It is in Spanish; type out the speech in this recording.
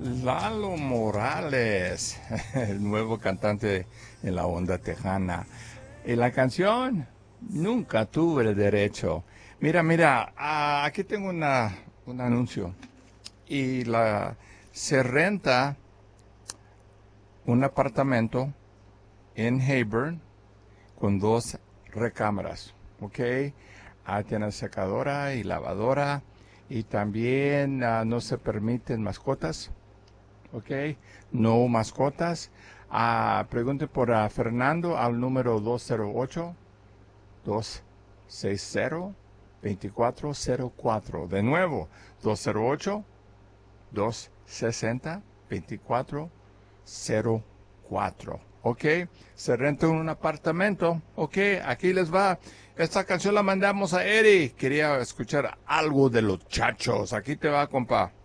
Lalo Morales, el nuevo cantante en la onda tejana. Y la canción, Nunca tuve el derecho. Mira, aquí tengo un anuncio. Y se renta un apartamento en Heyburn con 2 recámaras, ¿ok? Tiene secadora y lavadora. Y también no se permiten mascotas. ¿Ok? No mascotas. Pregunte por Fernando al número 208-260-2404. De nuevo, 208-260-2404. ¿Ok? Se renta un apartamento. ¿Ok? Aquí les va. Esta canción la mandamos a Eri. Quería escuchar algo de los Chachos. Aquí te va, compa.